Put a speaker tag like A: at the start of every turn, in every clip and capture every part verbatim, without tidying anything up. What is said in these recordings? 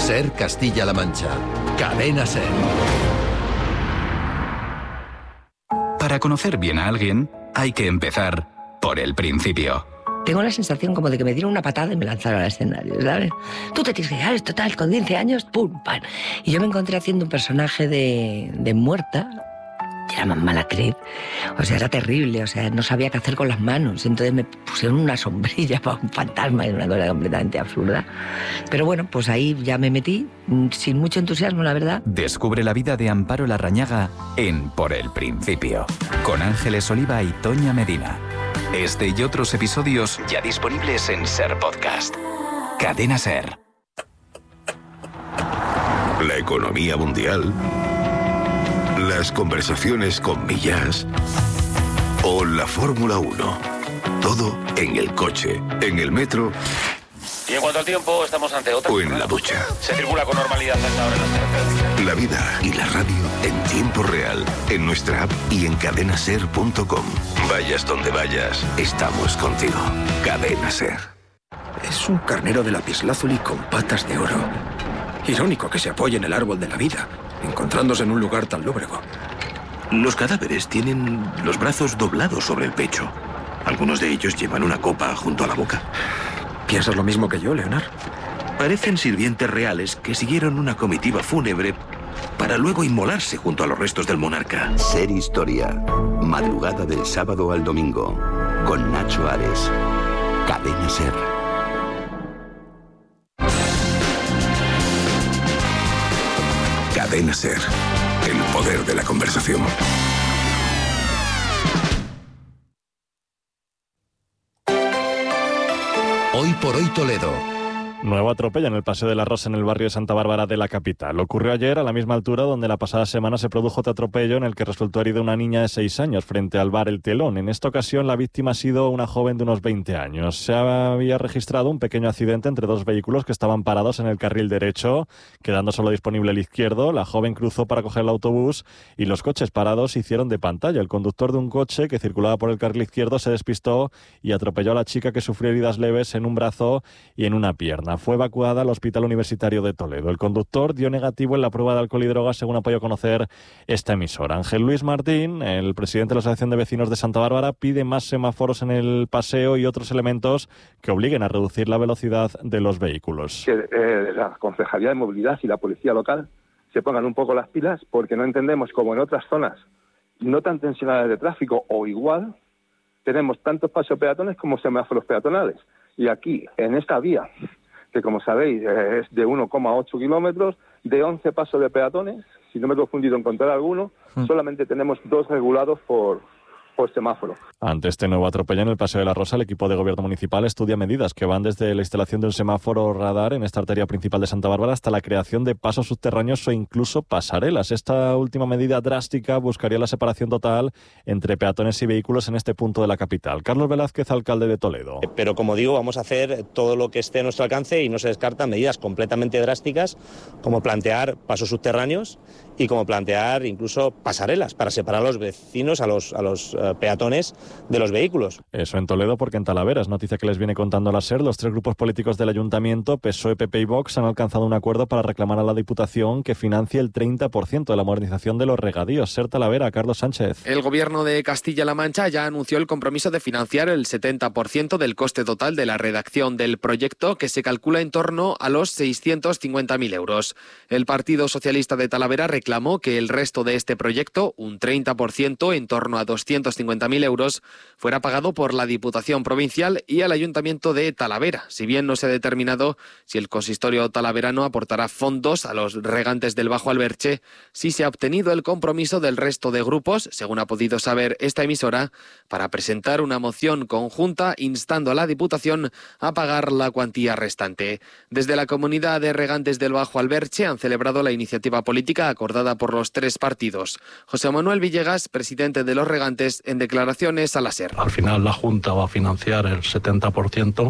A: Ser Castilla-La Mancha. Cadena Ser.
B: Para conocer bien a alguien, hay que empezar por el principio.
C: Tengo la sensación como de que me dieron una patada y me lanzaron al escenario, ¿sabes? Tú te tienes que llegar, total, con quince años, pum, pam. Y yo me encontré haciendo un personaje de, de muerta. Era más mala actriz, o sea, era terrible, o sea, no sabía qué hacer con las manos, entonces me pusieron una sombrilla para un fantasma, y una cosa completamente absurda. Pero bueno, pues ahí ya me metí, sin mucho entusiasmo, la verdad.
B: Descubre la vida de Amparo Larrañaga en Por el Principio, con Ángeles Oliva y Toña Medina. Este y otros episodios ya disponibles en Ser Podcast. Cadena Ser.
D: La economía mundial, las conversaciones con Millas o la Fórmula uno. Todo en el coche, en el metro.
E: Y en cuanto al tiempo, estamos ante otra.
D: O en la ducha.
E: Se circula con normalidad hasta ahora en las carreteras.
D: La vida y la radio en tiempo real, en nuestra app y en cadena ser punto com. Vayas donde vayas, estamos contigo. Cadena Ser.
F: Es un carnero de lapislázuli con patas de oro. Irónico que se apoye en el árbol de la vida, encontrándose en un lugar tan lóbrego.
G: Los cadáveres tienen los brazos doblados sobre el pecho. Algunos de ellos llevan una copa junto a la boca.
F: ¿Piensas lo mismo que yo, Leonard?
G: Parecen sirvientes reales que siguieron una comitiva fúnebre para luego inmolarse junto a los restos del monarca.
H: Ser Historia. Madrugada del sábado al domingo. Con Nacho Ares. Cadena Ser.
D: Cadena Ser. El poder de la conversación.
A: Hoy por hoy Toledo.
I: Nuevo atropello en el Paseo de la Rosa en el barrio de Santa Bárbara de la capital. Ocurrió ayer a la misma altura donde la pasada semana se produjo otro atropello en el que resultó herida una niña de seis años frente al bar El Telón. En esta ocasión la víctima ha sido una joven de unos veinte años. Se había registrado un pequeño accidente entre dos vehículos que estaban parados en el carril derecho, quedando solo disponible el izquierdo. La joven cruzó para coger el autobús y los coches parados hicieron de pantalla. El conductor de un coche que circulaba por el carril izquierdo se despistó y atropelló a la chica, que sufrió heridas leves en un brazo y en una pierna. Fue evacuada al Hospital Universitario de Toledo. El conductor dio negativo en la prueba de alcohol y drogas, según ha podido conocer esta emisora. Ángel Luis Martín, el presidente de la Asociación de Vecinos de Santa Bárbara, pide más semáforos en el paseo y otros elementos que obliguen a reducir la velocidad de los vehículos.
J: Que eh, la Concejalía de Movilidad y la Policía Local se pongan un poco las pilas, porque no entendemos cómo en otras zonas no tan tensionadas de tráfico o igual tenemos tantos pasos peatones como semáforos peatonales. Y aquí, en esta vía, que como sabéis es de uno coma ocho kilómetros, de once pasos de peatones, si no me he confundido en contar alguno, mm. solamente tenemos dos regulados por, por semáforo.
I: Ante este nuevo atropello en el Paseo de la Rosa, el equipo de gobierno municipal estudia medidas que van desde la instalación de un semáforo radar en esta arteria principal de Santa Bárbara hasta la creación de pasos subterráneos o incluso pasarelas. Esta última medida drástica buscaría la separación total entre peatones y vehículos en este punto de la capital. Carlos Velázquez, alcalde de Toledo.
K: Pero como digo, vamos a hacer todo lo que esté a nuestro alcance y no se descartan medidas completamente drásticas, como plantear pasos subterráneos y como plantear incluso pasarelas para separar a los vecinos, a los, a los uh, peatones de los vehículos.
I: Eso en Toledo, porque en Talavera, es noticia que les viene contando la SER, los tres grupos políticos del Ayuntamiento, P S O E, P P y Vox, han alcanzado un acuerdo para reclamar a la Diputación que financie el treinta por ciento de la modernización de los regadíos. SER Talavera, Carlos Sánchez.
L: El Gobierno de Castilla-La Mancha ya anunció el compromiso de financiar el setenta por ciento del coste total de la redacción del proyecto, que se calcula en torno a los seiscientos cincuenta mil euros. El Partido Socialista de Talavera reclamó que el resto de este proyecto, un treinta por ciento, en torno a doscientos cincuenta mil euros, fuera pagado por la Diputación Provincial y el Ayuntamiento de Talavera, si bien no se ha determinado si el consistorio talaverano aportará fondos a los regantes del Bajo Alberche. Sí se ha obtenido el compromiso del resto de grupos, según ha podido saber esta emisora, para presentar una moción conjunta instando a la Diputación a pagar la cuantía restante. Desde la comunidad de regantes del Bajo Alberche han celebrado la iniciativa política acordada por los tres partidos. José Manuel Villegas, presidente de los regantes, en declaraciones a la SER.
M: Al final la Junta va a financiar el setenta por ciento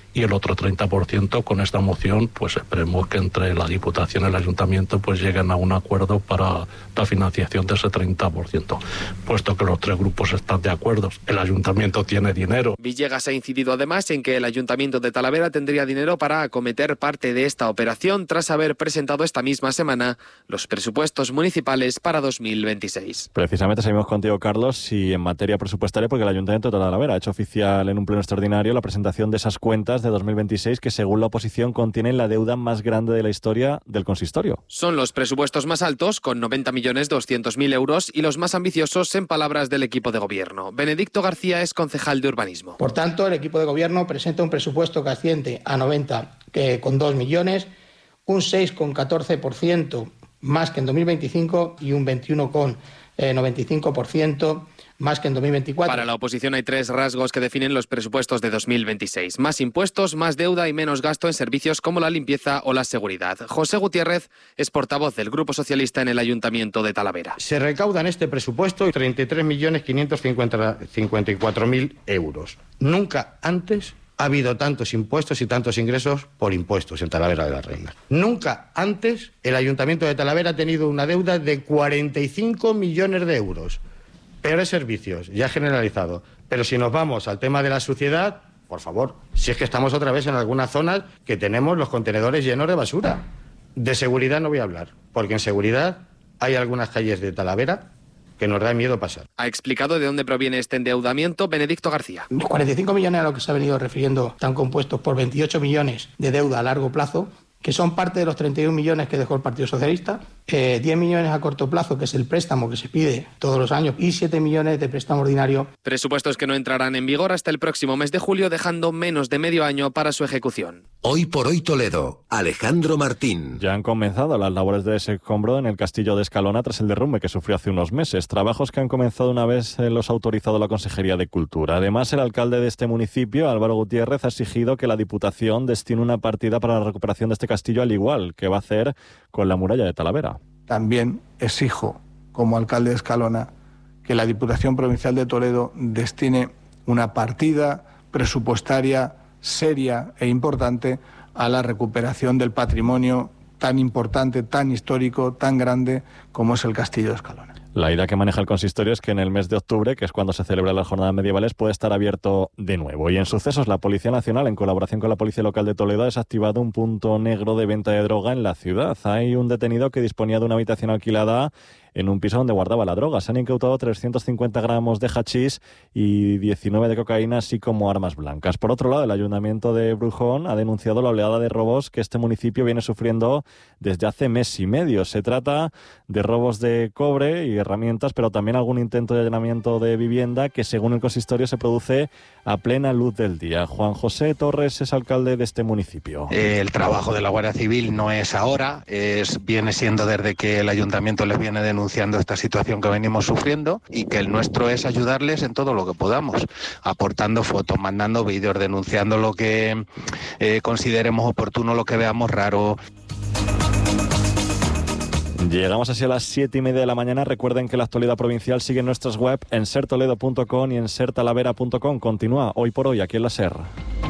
M: y el otro treinta por ciento con esta moción, pues esperemos que entre la Diputación y el Ayuntamiento pues lleguen a un acuerdo para la financiación de ese treinta por ciento, puesto que los tres grupos están de acuerdo. El Ayuntamiento tiene dinero.
L: Villegas ha incidido además en que el Ayuntamiento de Talavera tendría dinero para acometer parte de esta operación tras haber presentado esta misma semana los presupuestos municipales para dos mil veintiséis.
I: Precisamente seguimos contigo, Carlos, y en materia presupuestaria, porque el Ayuntamiento de Talavera ha hecho oficial en un pleno extraordinario la presentación de esas cuentas de dos mil veintiséis que, según la oposición, contienen la deuda más grande de la historia del consistorio.
L: Son los presupuestos más altos, con noventa millones doscientos mil euros, y los más ambiciosos, en palabras del equipo de gobierno. Benedicto García es concejal de urbanismo.
N: Por tanto, el equipo de gobierno presenta un presupuesto que asciende a noventa con dos millones, un seis coma catorce por ciento más que en dos mil veinticinco y un veintiuno coma noventa y cinco por ciento más que en dos mil veinticuatro.
L: Para la oposición hay tres rasgos que definen los presupuestos de dos mil veintiséis. Más impuestos, más deuda y menos gasto en servicios como la limpieza o la seguridad. José Gutiérrez es portavoz del Grupo Socialista en el Ayuntamiento de Talavera.
O: Se recauda en este presupuesto treinta y tres millones quinientos cincuenta y cuatro mil euros. Nunca antes ha habido tantos impuestos y tantos ingresos por impuestos en Talavera de la Reina. Nunca antes el Ayuntamiento de Talavera ha tenido una deuda de cuarenta y cinco millones de euros. Peores servicios, ya generalizado. Pero si nos vamos al tema de la suciedad, por favor, si es que estamos otra vez en algunas zonas que tenemos los contenedores llenos de basura. De seguridad no voy a hablar, porque en seguridad hay algunas calles de Talavera que nos da miedo pasar.
L: Ha explicado de dónde proviene este endeudamiento Benedicto García.
N: Los cuarenta y cinco millones a los que se ha venido refiriendo están compuestos por veintiocho millones de deuda a largo plazo, que son parte de los treinta y un millones que dejó el Partido Socialista, eh, diez millones a corto plazo, que es el préstamo que se pide todos los años, y siete millones de préstamo ordinario.
L: Presupuestos que no entrarán en vigor hasta el próximo mes de julio, dejando menos de medio año para su ejecución.
A: Hoy por hoy Toledo, Alejandro Martín.
I: Ya han comenzado las labores de desescombro en el castillo de Escalona tras el derrumbe que sufrió hace unos meses. Trabajos que han comenzado una vez los ha autorizado la Consejería de Cultura. Además, el alcalde de este municipio, Álvaro Gutiérrez, ha exigido que la Diputación destine una partida para la recuperación de este castillo, al igual que va a hacer con la muralla de Talavera.
P: También exijo, como alcalde de Escalona, que la Diputación Provincial de Toledo destine una partida presupuestaria seria e importante a la recuperación del patrimonio tan importante, tan histórico, tan grande como es el Castillo de Escalona.
I: La idea que maneja el consistorio es que en el mes de octubre, que es cuando se celebran las jornadas medievales, puede estar abierto de nuevo. Y en sucesos, la Policía Nacional, en colaboración con la Policía Local de Toledo, ha desactivado un punto negro de venta de droga en la ciudad. Hay un detenido que disponía de una habitación alquilada en un piso donde guardaba la droga. Se han incautado trescientos cincuenta gramos de hachís y diecinueve de cocaína, así como armas blancas. Por otro lado, el Ayuntamiento de Brujón ha denunciado la oleada de robos que este municipio viene sufriendo desde hace mes y medio. Se trata de robos de cobre y herramientas, pero también algún intento de allanamiento de vivienda que, según el consistorio, se produce a plena luz del día. Juan José Torres es alcalde de este municipio.
Q: El trabajo de la Guardia Civil no es ahora, es viene siendo desde que el Ayuntamiento les viene denunciando denunciando esta situación que venimos sufriendo, y que el nuestro es ayudarles en todo lo que podamos, aportando fotos, mandando vídeos, denunciando lo que eh, consideremos oportuno, lo que veamos raro.
I: Llegamos así a las siete y media de la mañana. Recuerden que la actualidad provincial sigue en nuestras web en ser toledo punto com y en ser talavera punto com. Continúa Hoy por Hoy aquí en la SER.